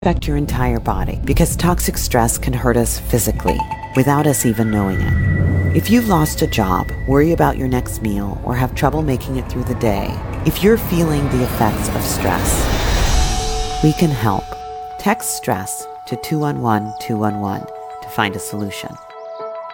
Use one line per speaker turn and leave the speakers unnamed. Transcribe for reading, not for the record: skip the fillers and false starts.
affect your entire body because toxic stress can hurt us physically without us even knowing it. If you've lost a job, worry about your next meal, or have trouble making it through the day, if you're feeling the effects of stress, we can help. Text STRESS to 211-211 to find a solution.